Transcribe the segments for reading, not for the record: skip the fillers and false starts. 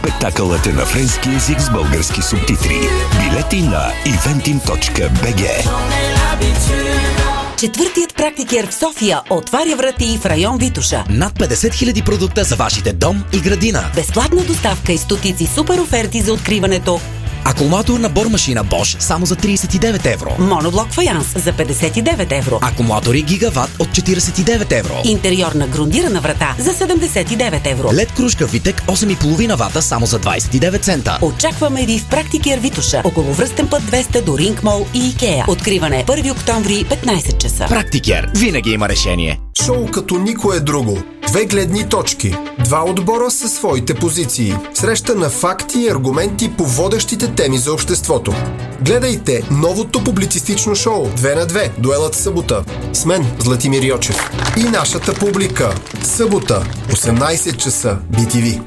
Спектакълът е на френски език с български субтитри. Билети на eventim.bg. Четвъртият практикер в София отваря врати в район Витоша. Над 50 000 продукта за вашите дом и градина. Безплатна доставка и стотици супер оферти за откриването. Акумулатор на бормашина Bosch само за 39 евро. Моноблок фаянс за 59 евро. Акумулатори Гигават от 49 евро. Интериорна грундирана врата за 79 евро. LED кружка Витек 8,5 вата само за 29 цента. Очакваме ви в Практикер Витоша, около Връстен път 200 до Ринг Мол и Икеа. Откриване 1 октомври, 15 часа. Практикер винаги има решение. Шоу като никое друго. Две гледни точки. Два отбора със своите позиции. Среща на факти и аргументи по водещите теми за обществото. Гледайте новото публицистично шоу 2 на 2. Дуелът събота. С мен, Златимир Йочев. И нашата публика. Събота, 18 часа. BTV.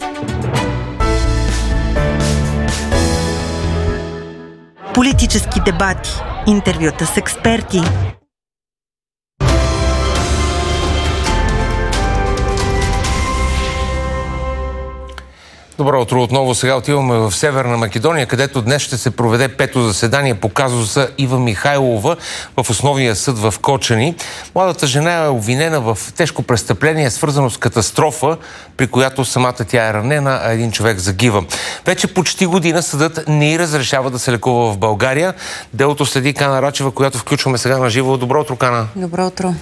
Политически дебати. Интервюта с експерти. Добро утро отново. Сега отиваме в Северна Македония, където днес ще се проведе пето заседание по казуса Ива Михайлова в основния съд в Кочани. Младата жена е обвинена в тежко престъпление, свързано с катастрофа, при която самата тя е ранена, а един човек загива. Вече почти година съдът не й разрешава да се лекува в България. Делото следи Кана Рачева, която включваме сега на живо. Добро утро, Кана. Добро утро.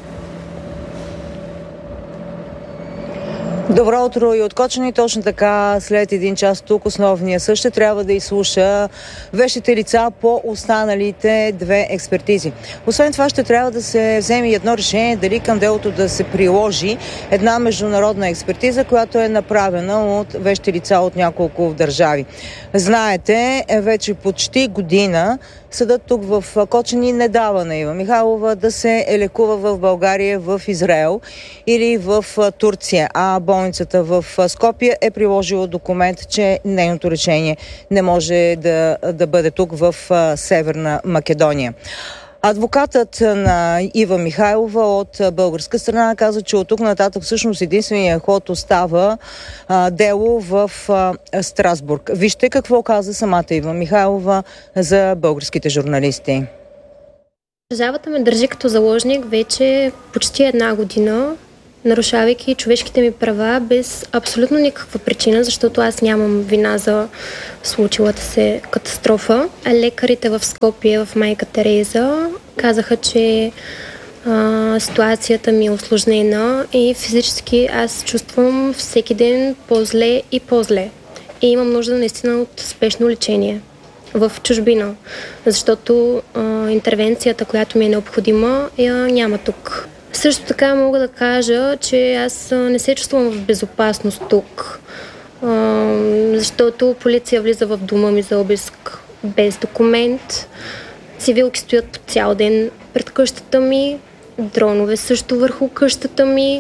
Добро утро и от Кочани. Точно така, след един час тук основния съд ще трябва да изслуша вещите лица по останалите две експертизи. Освен това ще трябва да се вземе едно решение дали към делото да се приложи една международна експертиза, която е направена от вещи лица от няколко държави. Знаете, вече почти година съдът тук в Кочани не дава на Ива Михайлова да се лекува в България, в Израел или в Турция, а болницата в Скопие е приложила документ, че нейното решение не може да бъде тук в Северна Македония. Адвокатът на Ива Михайлова от българска страна каза, че от тук нататък всъщност единственият ход остава дело в Страсбург. Вижте какво каза самата Ива Михайлова за българските журналисти. Държавата ме държи като заложник вече почти една година, нарушавайки човешките ми права без абсолютно никаква причина, защото аз нямам вина за случилата се катастрофа. Лекарите в Скопие, в Майка Тереза, казаха, че ситуацията ми е усложнена и физически аз чувствам всеки ден по-зле и по-зле. И имам нужда наистина от спешно лечение в чужбина, защото интервенцията, която ми е необходима, я няма тук. Също така мога да кажа, че аз не се чувствам в безопасност тук, защото полиция влиза в дома ми за обиск без документ. Цивилки стоят цял ден пред къщата ми, дронове също върху къщата ми.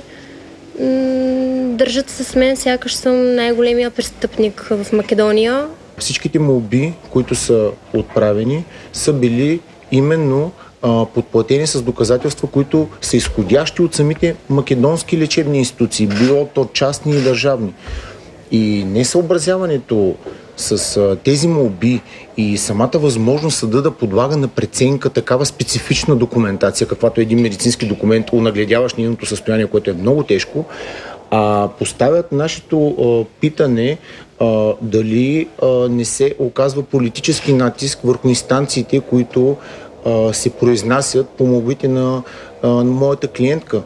Държат се с мен, сякаш съм най-големия престъпник в Македония. Всичките молби, които са отправени, са били именно подплатени с доказателства, които са изходящи от самите македонски лечебни институции, било то частни и държавни. И несъобразяването с тези молби и самата възможност съда да подлага на преценка такава специфична документация, каквато е един медицински документ, унагледяващ нейното състояние, което е много тежко, поставят нашето питане дали не се оказва политически натиск върху инстанциите, които се произнасят по молбите на моята клиентка.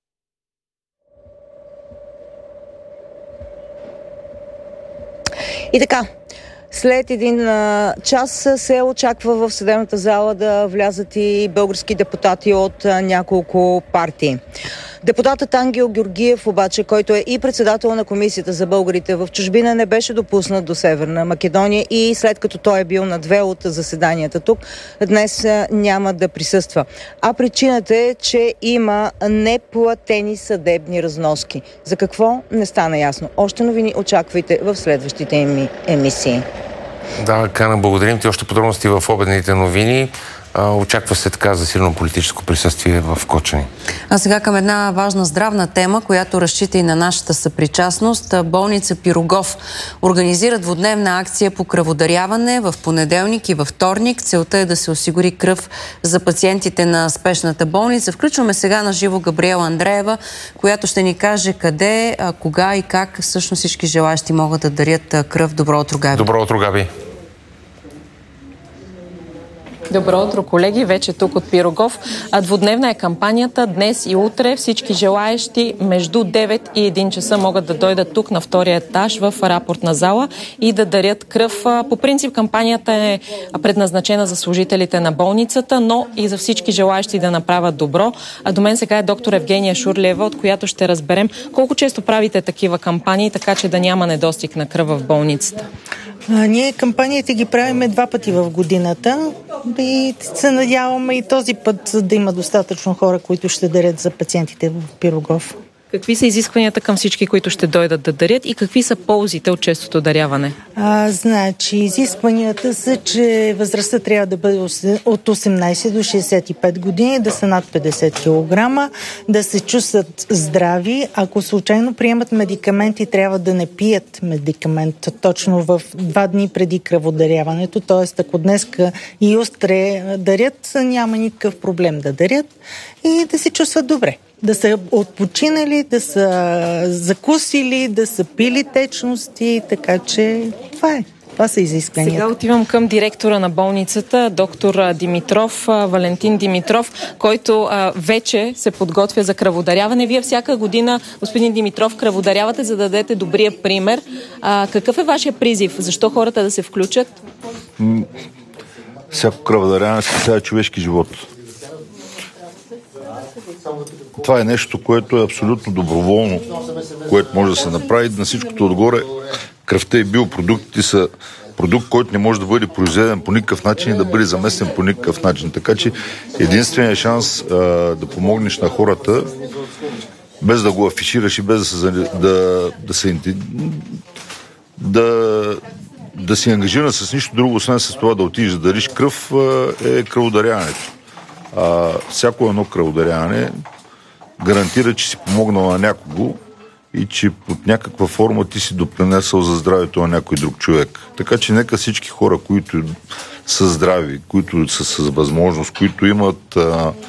И така, след един час се очаква в съдебната зала да влязат и български депутати от няколко партии. Депутатът Ангел Георгиев обаче, който е и председател на комисията за българите в чужбина, не беше допуснат до Северна Македония и след като той е бил на две от заседанията тук, днес няма да присъства. А причината е, че има неплатени съдебни разноски. За какво? Не стана ясно. Още новини очаквайте в следващите емисии. Да, Кана, благодарим ти. Още подробности в обедните новини. Очаква се така засилено политическо присъствие в Кочани. А сега към една важна здравна тема, която разчита и на нашата съпричастност. Болница Пирогов организира двудневна акция по кръводаряване в понеделник и във вторник. Целта е да се осигури кръв за пациентите на спешната болница. Включваме сега на живо Габриела Андреева, която ще ни каже къде, кога и как всъщност всички желащи могат да дарят кръв. Добро утро, Габи. Добро утро, Габи. Добро утро, колеги. Вече тук от Пирогов. Двудневна е кампанията. Днес и утре всички желаещи между 9 и 1 часа могат да дойдат тук на втория етаж в рапортна зала и да дарят кръв. По принцип кампанията е предназначена за служителите на болницата, но и за всички желаещи да направят добро. До мен сега е доктор Евгения Шурлиева, от която ще разберем колко често правите такива кампании, така че да няма недостиг на кръв в болницата. Ние кампанията ги правим 2 пъти в годината и се надяваме и този път да има достатъчно хора, които ще дарят за пациентите в Пирогов. Какви са изискванията към всички, които ще дойдат да дарят и какви са ползите от честото даряване? Значи, изискванията са, че възрастта трябва да бъде от 18 до 65 години, да са над 50 кг, да се чувстват здрави. Ако случайно приемат медикаменти, трябва да не пият медикамент точно в 2 дни преди кръводаряването. Т.е. ако днеска и утре дарят, няма никакъв проблем да дарят и да се чувстват добре. Да са отпочинали, да са закусили, да са пили течности, така че това е. Това са изискванията. Сега отивам към директора на болницата, доктор Димитров, Валентин Димитров, който вече се подготвя за кръводаряване. Вие всяка година, господин Димитров, кръводарявате, за да дадете добрия пример. Какъв е вашия призив? Защо хората да се включат? Всяко кръводаряване спасява човешки живот. Това е нещо, което е абсолютно доброволно, което може да се направи. На всичкото отгоре кръвта и биопродуктите са продукт, който не може да бъде произведен по никакъв начин и да бъде заместен по никакъв начин. Така че единственият шанс да помогнеш на хората, без да го афишираш и без да си ангажиран с нищо друго, освен с това да отидеш да дариш кръв, е кръводаряването. Всяко едно кръводаряване гарантира, че си помогнал на някого и че под някаква форма ти си допринесъл за здравето на някой друг човек. Така че нека всички хора, които са здрави, които са с възможност, които имат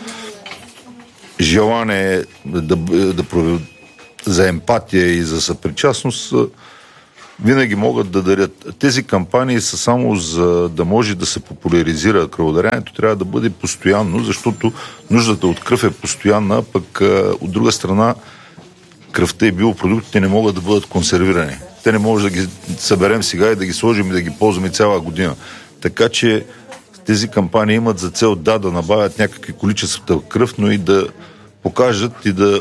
желание за емпатия и за съпричастност, винаги могат да дарят. Тези кампании са само за да може да се популяризира кръводаряването, трябва да бъде постоянно, защото нуждата от кръв е постоянна, пък от друга страна кръвта и биопродуктите не могат да бъдат консервирани. Те не може да ги съберем сега и да ги сложим и да ги ползваме цяла година. Така че тези кампании имат за цел да набавят някакви количества кръв, но и да покажат и да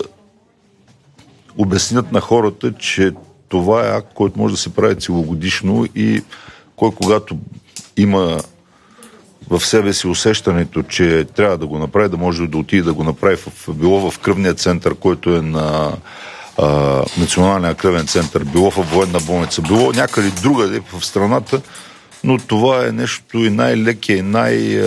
обяснят на хората, че това е акт, който може да се прави целогодишно и кой когато има в себе си усещането, че трябва да го направи, да може да отиде да го направи било в кръвния център, който е на Националния кръвен център, било в военна болница, било някъде другаде в страната, но това е нещо и най-лекия, и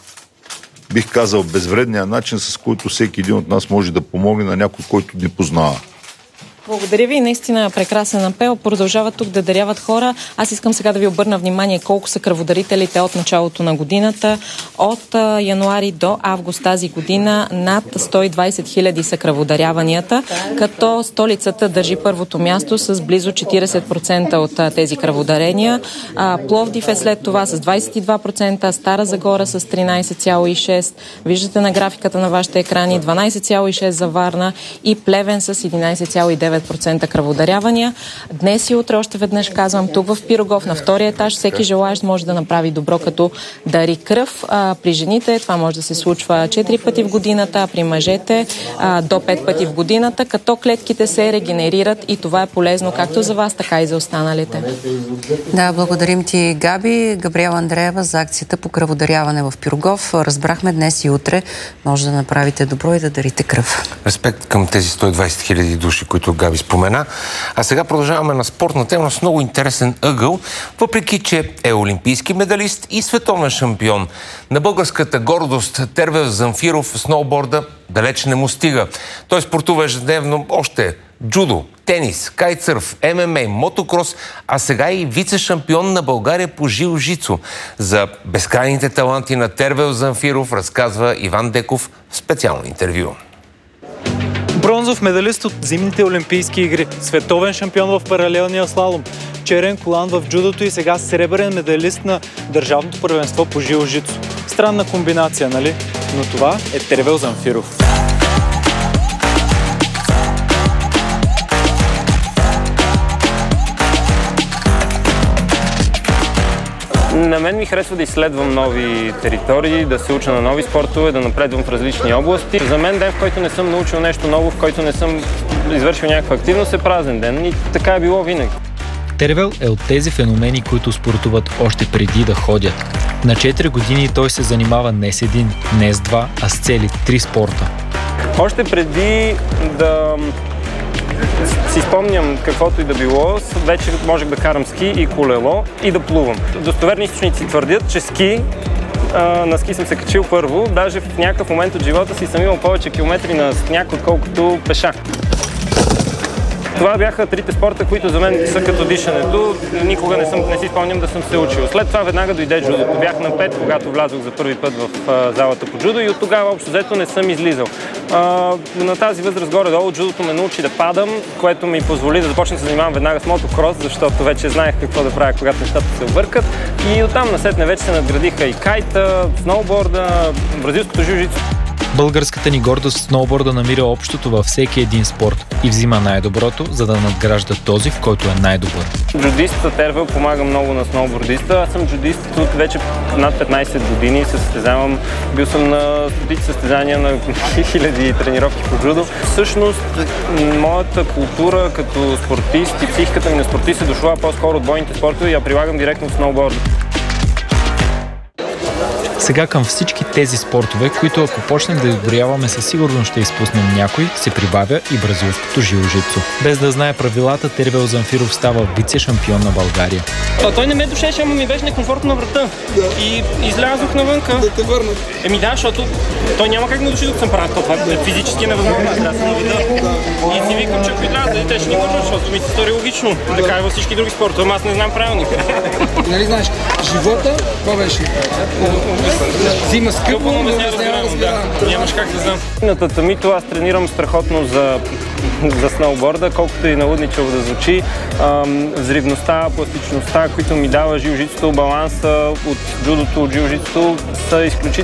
бих казал, безвредния начин, с който всеки един от нас може да помогне на някой, който не познава. Благодаря ви. Наистина прекрасен апел. Продължават тук да даряват хора. Аз искам сега да ви обърна внимание колко са кръводарителите от началото на годината. От януари до август тази година над 120 хиляди са кръводаряванията, като столицата държи първото място с близо 40% от тези кръводарения. Пловдив е след това с 22%, Стара Загора с 13,6%. Виждате на графиката на вашите екрани 12,6% за Варна и Плевен с 11,9%. 9% кръводарявания. Днес и утре, още веднъж казвам, тук в Пирогов, на втория етаж, всеки желаещ може да направи добро, като дари кръв. При жените това може да се случва 4 пъти в годината, а при мъжете до 5 пъти в годината, като клетките се регенерират и това е полезно както за вас, така и за останалите. Да, благодарим ти, Габи. Габриела Андреева за акцията по кръводаряване в Пирогов. Разбрахме, днес и утре може да направите добро и да дарите кръв. Респект към тези 120 хиляди души, които Габи спомена. А сега продължаваме на спортна тема с много интересен ъгъл, въпреки че е олимпийски медалист и световен шампион. На българската гордост Тервел Замфиров в сноуборда далеч не му стига. Той спортува ежедневно още джудо, тенис, кайтсърф, ММА, мотокрос, а сега и вице-шампион на България по жилжицу. За безкрайните таланти на Тервел Замфиров разказва Иван Деков в специално интервю. Бронзов медалист от зимните олимпийски игри, световен шампион в паралелния слалом, черен колан в джудото и сега сребърен медалист на държавното първенство по жилжицу. Странна комбинация, нали? Но това е Тервел Замфиров. На мен ми харесва да изследвам нови територии, да се уча на нови спортове, да напредвам в различни области. За мен ден, в който не съм научил нещо ново, в който не съм извършил някаква активност, е празен ден. И така е било винаги. Тервел е от тези феномени, които спортуват още преди да ходят. На 4 години той се занимава не с един, не с два, а с цели 3 спорта. Още преди да си спомням каквото и да било, вече можех да карам ски и колело и да плувам. Достоверни източници твърдят, че на ски съм се качил първо, даже в някакъв момент от живота си съм имал повече километри на сняг, отколкото пеша. Това бяха 3 спорта, които за мен са като дишането. Никога не си спомням да съм се учил. След това веднага дойде джудото. Бях на 5, когато влязох за първи път в залата по джудо и от тогава общо взето не съм излизал. На тази възраст горе-долу джудото ме научи да падам, което ми позволи да започна да се занимавам веднага с мотокрос, защото вече знаех какво да правя, когато нещата се объркат. И оттам насетне вече се надградиха и кайта, сноуборда, бразилското жилжицу. Българската ни гордост в сноуборда намира общото във всеки един спорт и взима най-доброто, за да надгражда този, в който е най-добър. Джудистата Тервел помага много на сноубордиста. Аз съм джудист от вече над 15 години. Се състезавам. Бил съм на стотици състезания, на хиляди тренировки по джудо. Всъщност, моята култура като спортист и психиката ми на спортист е дошла по-скоро от бойните спортове и я прилагам директно в сноуборда. Сега към всички тези спортове, които ако почнем да изброяваме, със сигурност ще изпуснем някой, се прибавя и бразилското жилжицу. Без да знае правилата, Тервел Замфиров става вице-шампион на България. Той не ме душеше, ама ми беше некомфортно на врата. И излязох навънка. Да те върнат. Да, защото той няма как да ме души, да съм правил. Това е физически невъзможно. Трябва да съм на вида. И си викам, че ако изляза, те ще ни вържат, защото ми се стори логично. Така и във всички други спортове, аз не знам правилника. Нали знаеш, живота, това беше. Зима скъпо, но не разбирам. Нямаш как да знам. На татамито аз тренирам страхотно за сноуборда, колкото и налудничево да звучи. Взривността, пластичността, които ми дава жилжицуто, баланса от джудото, от жилжицуто са изключително